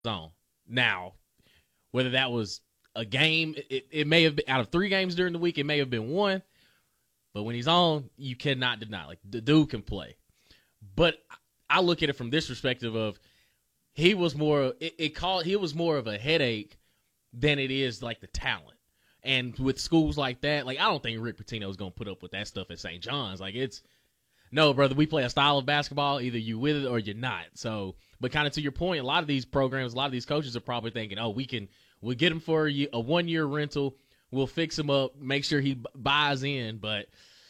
on. Now, whether that was a game, it may have been out of 3 games during the week, it may have been 1. But when he's on, you cannot deny. Like, the dude can play. But I look at it from this perspective of he was more he was more of a headache than it is like the talent. And with schools like that, like, I don't think Rick Pitino is going to put up with that stuff at St. John's. Like, no, brother, we play a style of basketball. Either you with it or you're not. So, but kind of to your point, a lot of these programs, a lot of these coaches are probably thinking, oh, we'll get him for a 1-year rental. We'll fix him up, make sure he buys in. But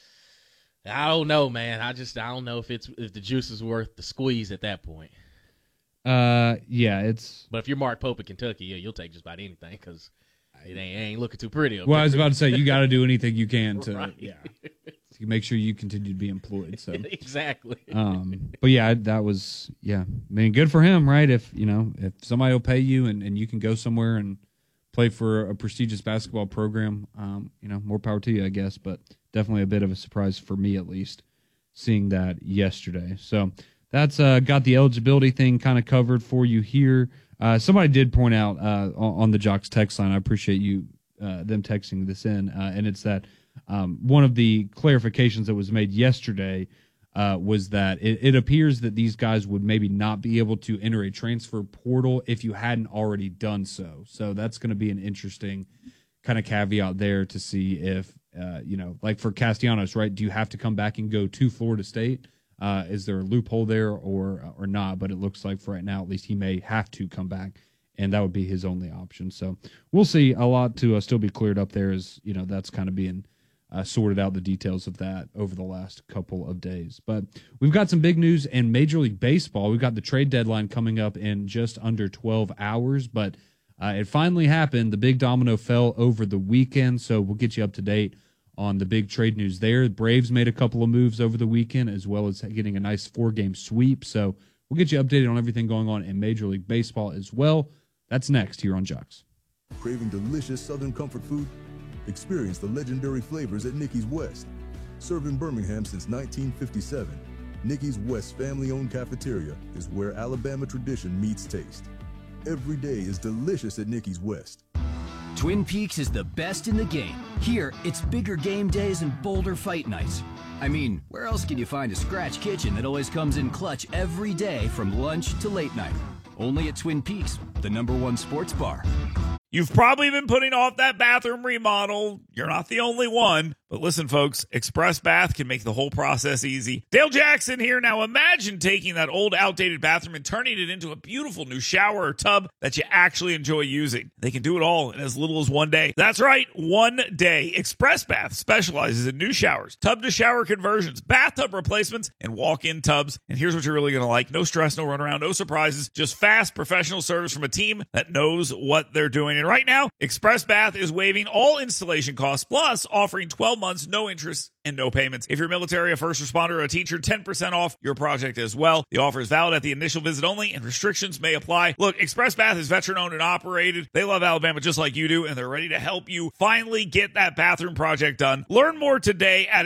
I don't know, man. I don't know if the juice is worth the squeeze at that point. Yeah, it's. But if you're Mark Pope in Kentucky, yeah, you'll take just about anything because it ain't looking too pretty. Well, I was about to say, you got to do anything you can to, right. Yeah, to make sure you continue to be employed. So exactly. But yeah, that was, yeah. I mean, good for him, right? If somebody will pay you and you can go somewhere and play for a prestigious basketball program, more power to you, I guess. But definitely a bit of a surprise for me, at least, seeing that yesterday. So that's got the eligibility thing kind of covered for you here. Somebody did point out on the Jocks text line, I appreciate you them texting this in, and it's that one of the clarifications that was made yesterday was that it appears that these guys would maybe not be able to enter a transfer portal if you hadn't already done so. So that's going to be an interesting kind of caveat there to see if, like for Castellanos, right, do you have to come back and go to Florida State? Is there a loophole there or not? But it looks like for right now, at least he may have to come back, and that would be his only option. So we'll see. A lot to still be cleared up there as, that's kind of being sorted out, the details of that over the last couple of days. But we've got some big news in Major League Baseball. We've got the trade deadline coming up in just under 12 hours, but it finally happened. The big domino fell over the weekend, so we'll get you up to date on the big trade news there. Braves made a couple of moves over the weekend, as well as getting a nice 4-game sweep. So we'll get you updated on everything going on in Major League Baseball as well. That's next here on Jocks. Craving delicious Southern comfort food? Experience the legendary flavors at Nicky's West. Served in Birmingham since 1957, Nicky's West family-owned cafeteria is where Alabama tradition meets taste. Every day is delicious at Nicky's West. Twin Peaks is the best in the game. Here, it's bigger game days and bolder fight nights. I mean, where else can you find a scratch kitchen that always comes in clutch every day from lunch to late night? Only at Twin Peaks, the #1 sports bar. You've probably been putting off that bathroom remodel. You're not the only one. But listen, folks, Express Bath can make the whole process easy. Dale Jackson here. Now imagine taking that old, outdated bathroom and turning it into a beautiful new shower or tub that you actually enjoy using. They can do it all in as little as 1 day. That's right, 1 day. Express Bath specializes in new showers, tub-to-shower conversions, bathtub replacements, and walk-in tubs. And here's what you're really going to like. No stress, no runaround, no surprises. Just fast, professional service from a team that knows what they're doing. And right now, Express Bath is waiving all installation costs, plus offering 12 months, no interest, and no payments. If you're military, a first responder, or a teacher, 10% off your project as well. The offer is valid at the initial visit only, and restrictions may apply. Look, Express Bath is veteran-owned and operated. They love Alabama just like you do, and they're ready to help you finally get that bathroom project done. Learn more today at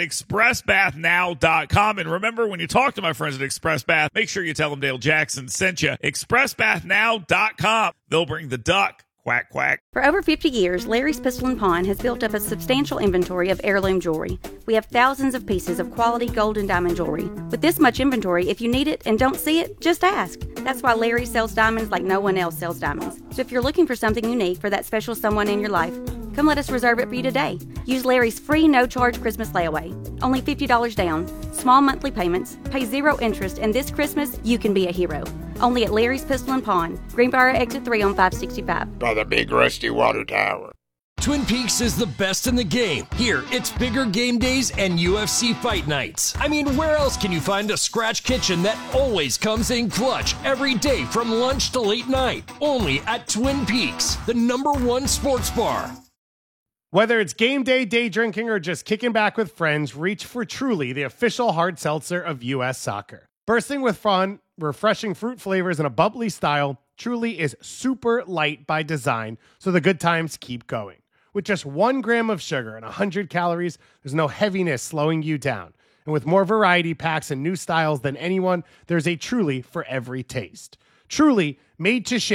expressbathnow.com. And remember, when you talk to my friends at Express Bath, make sure you tell them Dale Jackson sent you. expressbathnow.com. They'll bring the duck. Quack, quack. For over 50 years, Larry's Pistol and Pawn has built up a substantial inventory of heirloom jewelry. We have thousands of pieces of quality gold and diamond jewelry. With this much inventory, if you need it and don't see it, just ask. That's why Larry sells diamonds like no one else sells diamonds. So if you're looking for something unique for that special someone in your life, come let us reserve it for you today. Use Larry's free no-charge Christmas layaway. Only $50 down, small monthly payments, pay 0 interest, and this Christmas, you can be a hero. Only at Larry's Pistol and Pawn, Greenbrier Exit 3 on 565. By the big rusty water tower. Twin Peaks is the best in the game. Here, it's bigger game days and UFC fight nights. I mean, where else can you find a scratch kitchen that always comes in clutch every day from lunch to late night? Only at Twin Peaks, the #1 sports bar. Whether it's game day, day drinking, or just kicking back with friends, reach for Truly, the official hard seltzer of U.S. soccer. Bursting with fun, refreshing fruit flavors, and a bubbly style, Truly is super light by design, so the good times keep going. With just 1 gram of sugar and 100 calories, there's no heaviness slowing you down. And with more variety packs and new styles than anyone, there's a Truly for every taste. Truly, made to share,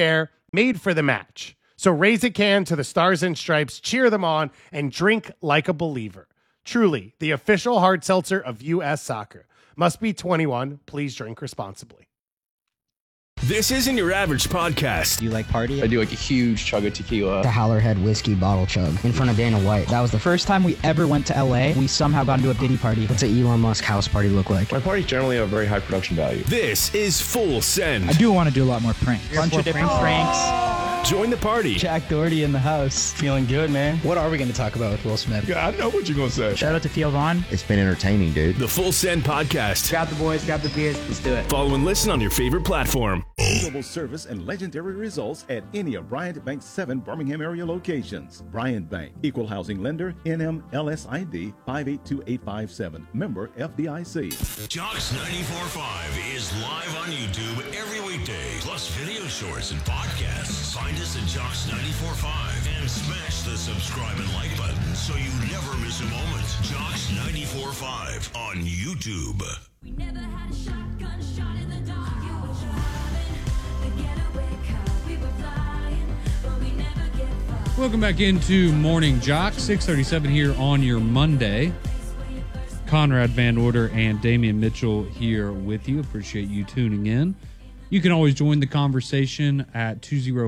made for the match. So raise a can to the Stars and Stripes, cheer them on, and drink like a believer. Truly, the official hard seltzer of U.S. Soccer. Must be 21. Please drink responsibly. This isn't your average podcast. Do you like party? I do like a huge chug of tequila. The Howlerhead whiskey bottle chug in front of Dana White. That was the first time we ever went to LA. We somehow got into a Diddy party. What's an Elon Musk house party look like? My parties generally have very high production value. This is Full Send. I do want to do a lot more pranks. Bunch of different pranks. Join the party. Jack Doherty in the house. Feeling good, man. What are we going to talk about with Will Smith? Yeah, I know what you're going to say. Shout out to Theo Vaughn. It's been entertaining, dude. The Full Send podcast. Grab the boys, grab the beers. Let's do it. Follow and listen on your favorite platform. Global service and legendary results at any of Bryant Bank's 7 Birmingham area locations. Bryant Bank, equal housing lender, NMLSID 582857. Member FDIC. Jocks 94.5 is live on YouTube every weekday, plus video shorts and podcasts. Find us at Jocks 94.5 and smash the subscribe and like button so you never miss a moment. Jocks 94.5 on YouTube. We never had a shotgun shot in the dark. You were driving the getaway car. We were flying, but we never get far. Welcome back into Morning Jock, 6:37 here on your Monday. Conrad Van Order and Damian Mitchell here with you. Appreciate you tuning in. You can always join the conversation at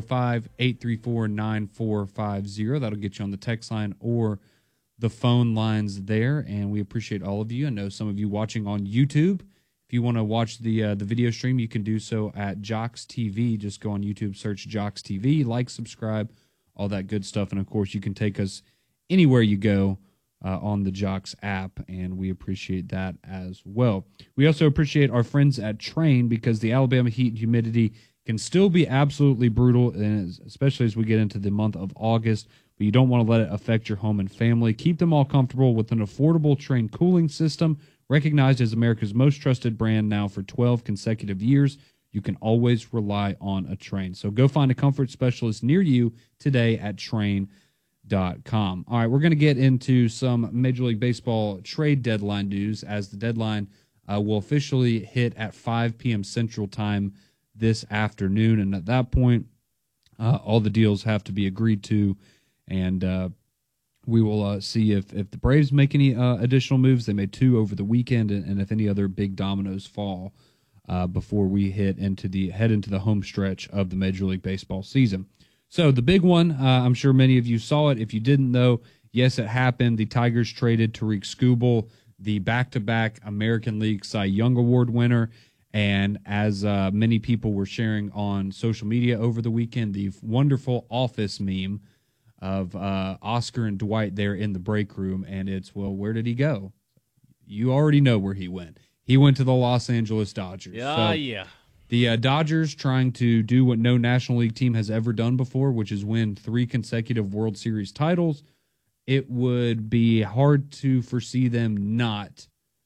205-834-9450. That'll get you on the text line or the phone lines there, and we appreciate all of you. I know some of you watching on YouTube. If you want to watch the video stream, you can do so at Jocks TV. Just go on YouTube, search Jocks TV, like, subscribe, all that good stuff. And, of course, you can take us anywhere you go on the Jocks app, and we appreciate that as well. We also appreciate our friends at Train, because the Alabama heat and humidity can still be absolutely brutal, and especially as we get into the month of August, but you don't want to let it affect your home and family. Keep them all comfortable with an affordable Train cooling system, recognized as America's most trusted brand now for 12 consecutive years. You can always rely on a Train. So go find a comfort specialist near you today at Train.com. All right, we're going to get into some Major League Baseball trade deadline news, as the deadline will officially hit at 5 p.m. Central Time this afternoon. And at that point, all the deals have to be agreed to, and we will see if the Braves make any additional moves. They made 2 over the weekend, and if any other big dominoes fall before we head into the home stretch of the Major League Baseball season. So the big one, I'm sure many of you saw it. If you didn't know, yes, it happened. The Tigers traded Tarik Skubal, the back-to-back American League Cy Young Award winner. And as many people were sharing on social media over the weekend, the wonderful Office meme of Oscar and Dwight there in the break room, and it's, well, where did he go? You already know where he went. He went to the Los Angeles Dodgers. Yeah. The Dodgers trying to do what no National League team has ever done before, which is win 3 consecutive World Series titles. It would be hard to foresee them not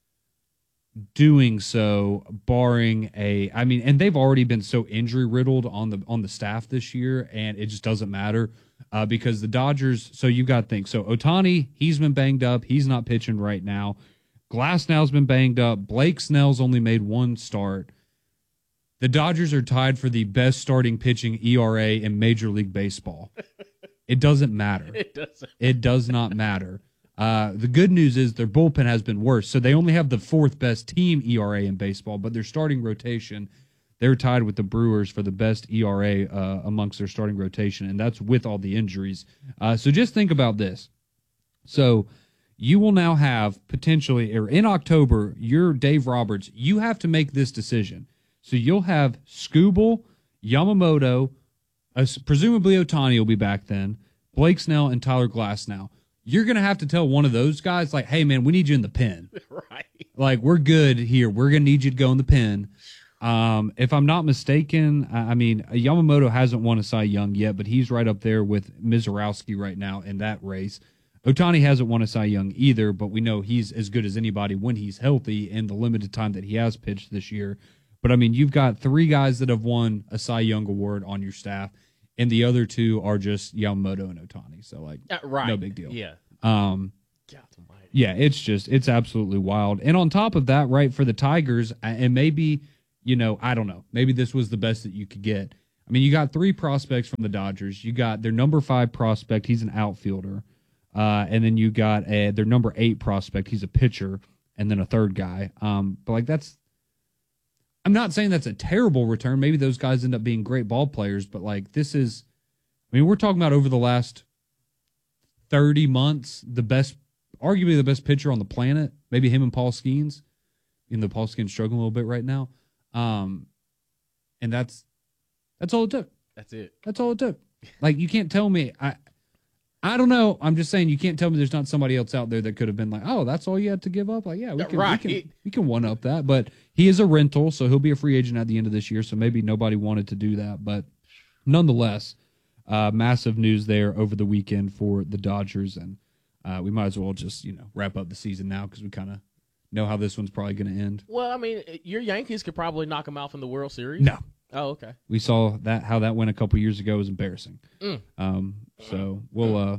doing so, barring and they've already been so injury riddled on the staff this year, and it just doesn't matter because the Dodgers. So you got to think. So Ohtani, he's been banged up. He's not pitching right now. Glasnow's been banged up. Blake Snell's only made 1 start. The Dodgers are tied for the best starting pitching ERA in Major League Baseball. It doesn't matter. It does not matter. The good news is their bullpen has been worse, so they only have the 4th best team ERA in baseball, but their starting rotation, they're tied with the Brewers for the best ERA amongst their starting rotation, and that's with all the injuries. So just think about this. So you will now have potentially, or in October, you're Dave Roberts, you have to make this decision. So you'll have Skubal, Yamamoto, presumably Ohtani will be back then, Blake Snell, and Tyler Glasnow. You're going to have to tell one of those guys, like, hey, man, we need you in the pen. Right. Like, we're good here. We're going to need you to go in the pen. If I'm not mistaken, Yamamoto hasn't won a Cy Young yet, but he's right up there with Mizorowski right now in that race. Ohtani hasn't won a Cy Young either, but we know he's as good as anybody when he's healthy in the limited time that he has pitched this year. But, you've got 3 guys that have won a Cy Young Award on your staff, and the other 2 are just Yamamoto and Ohtani. So, right. No big deal. Yeah. Yeah, it's absolutely wild. And on top of that, right, for the Tigers, and maybe, I don't know, maybe this was the best that you could get. I mean, you got 3 prospects from the Dodgers. You got their number 5 prospect. He's an outfielder. And then you got their number 8 prospect. He's a pitcher. And then a third guy. But like I'm not saying that's a terrible return. Maybe those guys end up being great ball players. But like we're talking about over the last 30 months, arguably the best pitcher on the planet. Maybe him and Paul Skeens. Even though Paul Skeens struggling a little bit right now. And that's all it took. That's it. That's all it took. Like, you can't tell me. I don't know. I'm just saying you can't tell me there's not somebody else out there that could have been like, oh, that's all you had to give up. Like, yeah, we can one up that. But he is a rental, so he'll be a free agent at the end of this year. So maybe nobody wanted to do that. But nonetheless, massive news there over the weekend for the Dodgers, and we might as well just wrap up the season now because we kind of know how this one's probably going to end. Well, I mean, your Yankees could probably knock them out from the World Series. No. Oh, okay. We saw how that went a couple years ago. It was embarrassing. So we'll,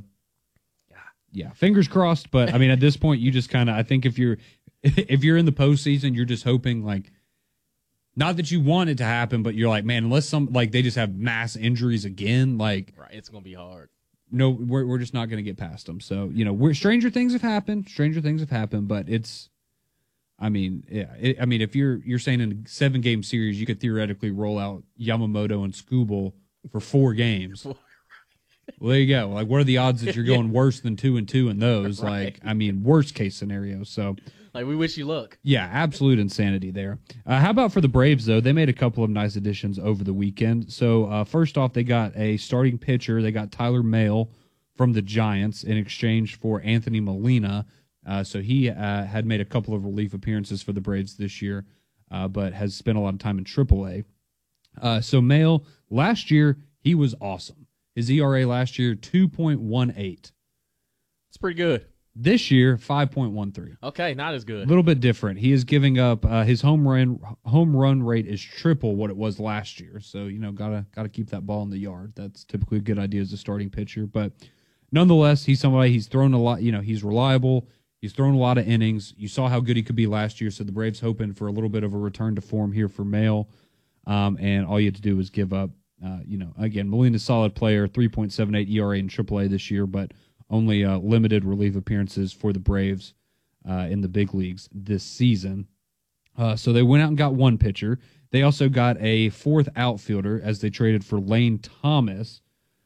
fingers crossed. But I mean, at this point, you just kind of, I think if you're in the postseason, you're just hoping like, not that you want it to happen, but you're like, man, unless they just have mass injuries again, like, right, it's gonna be hard. No, we're just not gonna get past them. So stranger things have happened, but it's. I mean, if you're saying in a 7-game series, you could theoretically roll out Yamamoto and Skubal for 4 games. Well, there you go. Like, what are the odds that you're going worse than 2-2 in those? Right. Like, I mean, worst case scenario. So, like, we wish you luck. Yeah, absolute insanity there. How about for the Braves, though? They made a couple of nice additions over the weekend. So, first off, they got a starting pitcher. They got Tyler Mahle from the Giants in exchange for Anthony Molina. So he had made a couple of relief appearances for the Braves this year, but has spent a lot of time in AAA. So Mahle, last year, he was awesome. His ERA last year, 2.18. It's pretty good. This year, 5.13. Okay, not as good. A little bit different. He is giving up his home run rate is triple what it was last year. So gotta keep that ball in the yard. That's typically a good idea as a starting pitcher. But nonetheless, he's somebody he's thrown a lot. He's reliable. He's thrown a lot of innings. You saw how good he could be last year, so the Braves hoping for a little bit of a return to form here for Mahle. And all you have to do is give up, again, Molina's a solid player, 3.78 ERA in AAA this year, but only limited relief appearances for the Braves in the big leagues this season. So they went out and got one pitcher. They also got a 4th outfielder as they traded for Lane Thomas.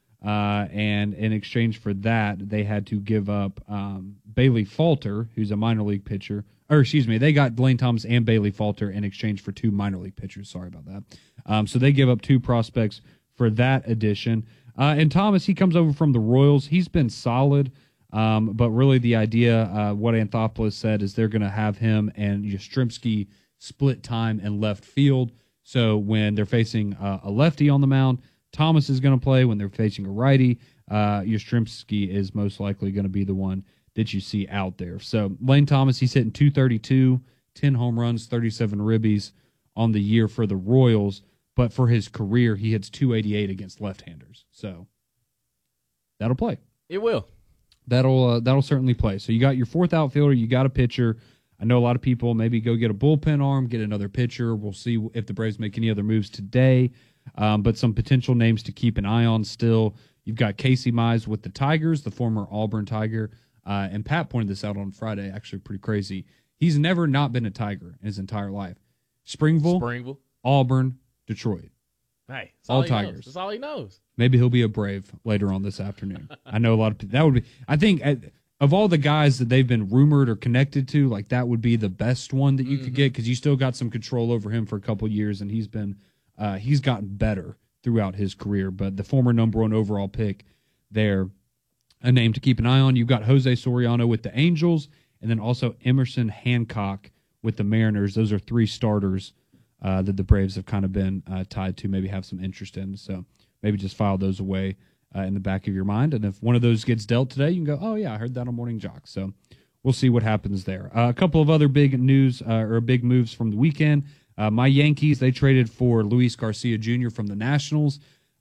And in exchange for that, they had to give up Bailey Falter, who's a minor league pitcher. They got Lane Thomas and Bailey Falter in exchange for 2 minor league pitchers. Sorry about that. So they give up 2 prospects for that addition. And Thomas, he comes over from the Royals. He's been solid, but really the idea, what Anthopoulos said, is they're going to have him and Yastrzemski split time in left field. So when they're facing a lefty on the mound, Thomas is going to play. When they're facing a righty, Yastrzemski is most likely going to be the one that you see out there. So Lane Thomas, he's hitting 232, 10 home runs, 37 ribbies on the year for the Royals. But for his career, he hits 288 against left-handers. So that'll play. It will. That'll certainly play. So you got your 4th outfielder. You got a pitcher. I know a lot of people maybe go get a bullpen arm, get another pitcher. We'll see if the Braves make any other moves today. But some potential names to keep an eye on still. You've got Casey Mize with the Tigers, the former Auburn Tiger. And Pat pointed this out on Friday, actually pretty crazy. He's never not been a Tiger in his entire life. Springville. Auburn, Detroit. Hey, all Tigers. That's all he knows. Maybe he'll be a Brave later on this afternoon. I know a lot of people. That would be, I think, of all the guys that they've been rumored or connected to, like that would be the best one that you could get because you still got some control over him for a couple of years, and he's gotten better throughout his career. But the former number 1 overall pick there, a name to keep an eye on. You've got Jose Soriano with the Angels, and then also Emerson Hancock with the Mariners. Those are 3 starters that the Braves have kind of been tied to, maybe have some interest in. So maybe just file those away in the back of your mind. And if one of those gets dealt today, you can go, oh, yeah, I heard that on Morning Jock. So we'll see what happens there. A couple of other big news or big moves from the weekend. My Yankees, they traded for Luis Garcia Jr. from the Nationals.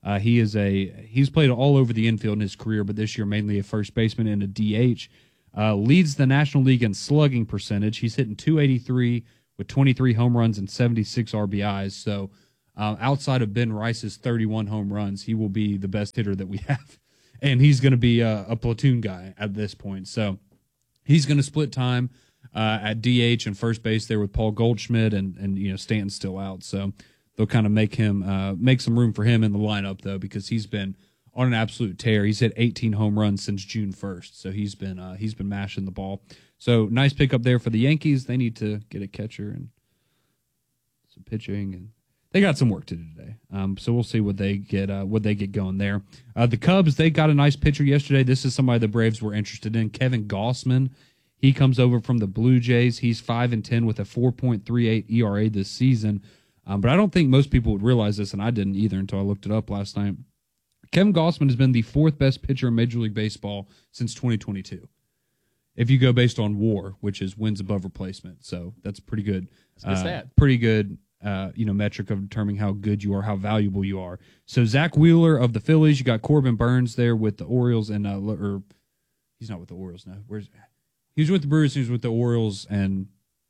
He's played all over the infield in his career, but this year mainly a first baseman and a DH. Leads the National League in slugging percentage. He's hitting 283 with 23 home runs and 76 RBIs. So outside of Ben Rice's 31 home runs, he will be the best hitter that we have. And he's going to be a platoon guy at this point. So he's going to split time at DH and first base there with Paul Goldschmidt, and Stanton's still out. So they'll kind of make some room for him in the lineup, though, because he's been on an absolute tear. He's hit 18 home runs since June 1st. So he's been mashing the ball. So nice pickup there for the Yankees. They need to get a catcher and some pitching, and they got some work to do today. So we'll see what they get going there. The Cubs, they got a nice pitcher yesterday. This is somebody the Braves were interested in, Kevin Gausman. He comes over from the Blue Jays. He's 5-10 with a 4.38 ERA this season. But I don't think most people would realize this, and I didn't either until I looked it up last night. Kevin Gausman has been the fourth best pitcher in Major League Baseball since 2022. If you go based on WAR, which is wins above replacement. So that's pretty good. That's a good stat. Pretty good. Metric of determining how good you are, how valuable you are. So Zach Wheeler of the Phillies, you got Corbin Burns there with the Orioles, and or he's not with the Orioles now. He was with the Brewers, he was with the Orioles, and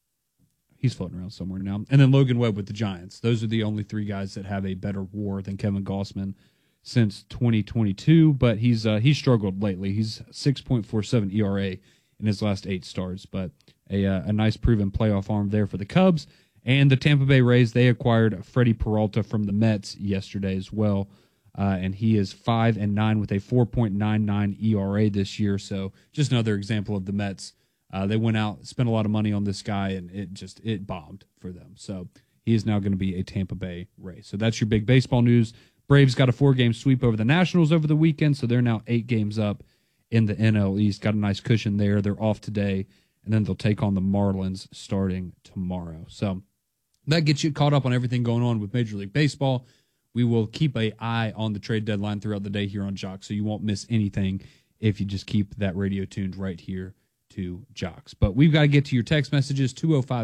he's floating around somewhere now. And then Logan Webb with the Giants. Those are the only three guys that have a better WAR than Kevin Gausman since 2022. But he's struggled lately. He's 6.47 ERA in his last 8 starts, but a nice proven playoff arm there for the Cubs. And the Tampa Bay Rays, they acquired Freddie Peralta from the Mets yesterday as well. And he is 5-9 with a 4.99 ERA this year. So just another example of the Mets. They went out, spent a lot of money on this guy, and it bombed for them. So he is now going to be a Tampa Bay Ray. So that's your big baseball news. Braves got a 4-game sweep over the Nationals over the weekend, so they're now 8 games up in the NL East. Got a nice cushion there. They're off today, and then they'll take on the Marlins starting tomorrow. So that gets you caught up on everything going on with Major League Baseball. We will keep an eye on the trade deadline throughout the day here on Jocks, so you won't miss anything if you just keep that radio tuned right here to Jocks. But we've got to get to your text messages,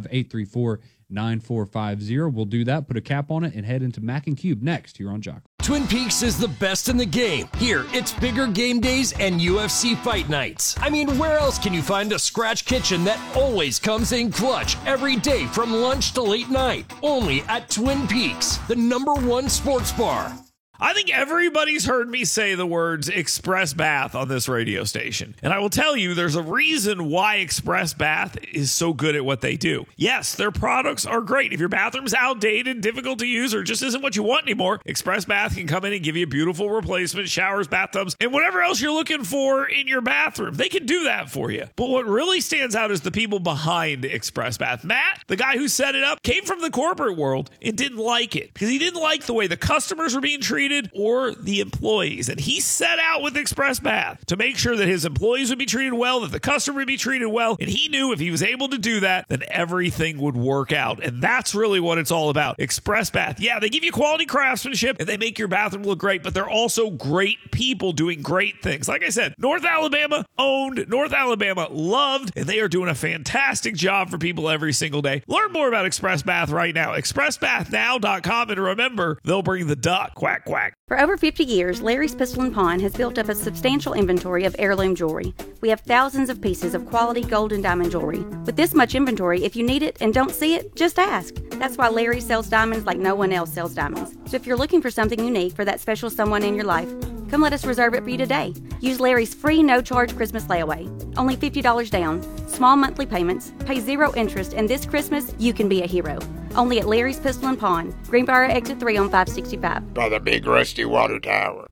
205-834-9450. We'll do that, put a cap on it, and head into Mac and Cube next here on Jocks. Twin Peaks is the best in the game. Here, it's bigger game days and UFC fight nights. I mean, where else can you find a scratch kitchen that always comes in clutch every day from lunch to late night? Only at Twin Peaks, the #1 sports bar. I think everybody's heard me say the words Express Bath on this radio station. And I will tell you, there's a reason why Express Bath is so good at what they do. Yes, their products are great. If your bathroom's outdated, difficult to use, or just isn't what you want anymore, Express Bath can come in and give you a beautiful replacement, showers, bathtubs, and whatever else you're looking for in your bathroom. They can do that for you. But what really stands out is the people behind Express Bath. Matt, the guy who set it up, came from the corporate world and didn't like it because he didn't like the way the customers were being treated or the employees. And he set out with Express Bath to make sure that his employees would be treated well, that the customer would be treated well. And he knew if he was able to do that, then everything would work out. And that's really what it's all about. Express Bath. Yeah, they give you quality craftsmanship and they make your bathroom look great, but they're also great people doing great things. Like I said, North Alabama owned, North Alabama loved, and they are doing a fantastic job for people every single day. Learn more about Express Bath right now. ExpressBathNow.com. And remember, they'll bring the duck. Quack, quack. For over 50 years, Larry's Pistol and Pawn has built up a substantial inventory of heirloom jewelry. We have thousands of pieces of quality gold and diamond jewelry. With this much inventory, if you need it and don't see it, just ask. That's why Larry sells diamonds like no one else sells diamonds. So if you're looking for something unique for that special someone in your life, come let us reserve it for you today. Use Larry's free no-charge Christmas layaway. Only $50 down, small monthly payments, pay 0 interest, and this Christmas, you can be a hero. Only at Larry's Pistol and Pawn, Greenbrier Exit 3 on 565. By the big rusty water tower.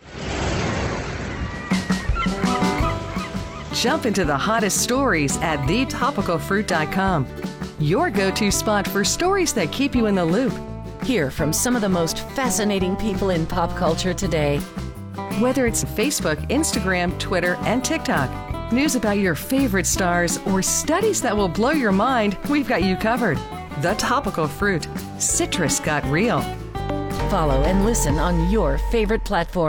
Jump into the hottest stories at thetopicalfruit.com. Your go-to spot for stories that keep you in the loop. Hear from some of the most fascinating people in pop culture today. Whether it's Facebook, Instagram, Twitter, and TikTok, news about your favorite stars, or studies that will blow your mind, we've got you covered. The Topical Fruit. Citrus got real. Follow and listen on your favorite platform.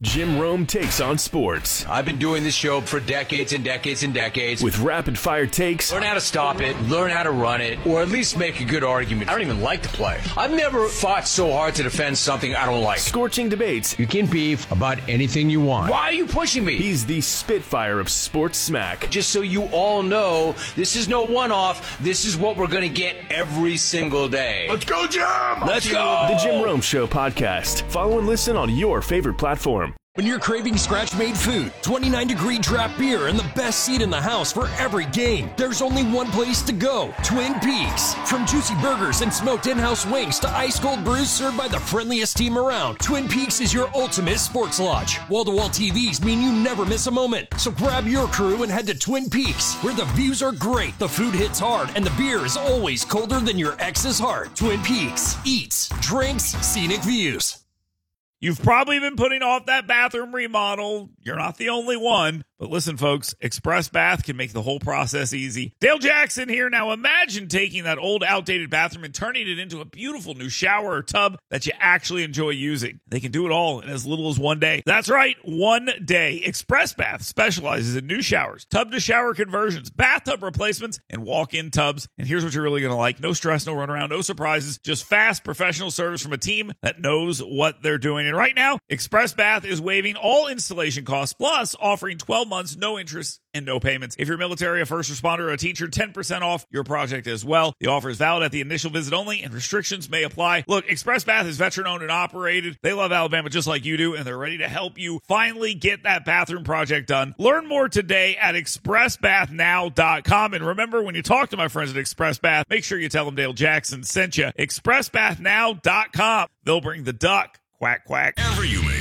Jim Rome takes on sports. I've been doing this show for decades and decades and decades. With rapid-fire takes. Learn how to stop it, learn how to run it, or at least make a good argument. I don't even like to play. I've never fought so hard to defend something I don't like. Scorching debates. You can beef about anything you want. Why are you pushing me? He's the Spitfire of sports smack. Just so you all know, this is no one-off. This is what we're going to get every single day. Let's go, Jim! Let's go! The Jim Rome Show podcast. Follow and listen on your favorite platform. When you're craving scratch-made food, 29-degree draft beer, and the best seat in the house for every game, there's only one place to go, Twin Peaks. From juicy burgers and smoked in-house wings to ice-cold brews served by the friendliest team around, Twin Peaks is your ultimate sports lodge. Wall-to-wall TVs mean you never miss a moment. So grab your crew and head to Twin Peaks, where the views are great, the food hits hard, and the beer is always colder than your ex's heart. Twin Peaks. Eats, drinks, scenic views. You've probably been putting off that bathroom remodel. You're not the only one. But listen, folks, Express Bath can make the whole process easy. Dale Jackson here. Now imagine taking that old, outdated bathroom and turning it into a beautiful new shower or tub that you actually enjoy using. They can do it all in as little as 1 day. That's right, 1 day. Express Bath specializes in new showers, tub-to-shower conversions, bathtub replacements, and walk-in tubs. And here's what you're really going to like. No stress, no runaround, no surprises, just fast, professional service from a team that knows what they're doing. And right now, Express Bath is waiving all installation costs, plus offering 12 months, no interest, and no payments. If you're military, a first responder, or a teacher, 10% off your project as well. The offer is valid at the initial visit only, and restrictions may apply. Look, Express Bath is veteran-owned and operated. They love Alabama just like you do, and they're ready to help you finally get that bathroom project done. Learn more today at expressbathnow.com. And remember, when you talk to my friends at Express Bath, make sure you tell them Dale Jackson sent you. expressbathnow.com. They'll bring the duck. Quack, quack. Wherever you may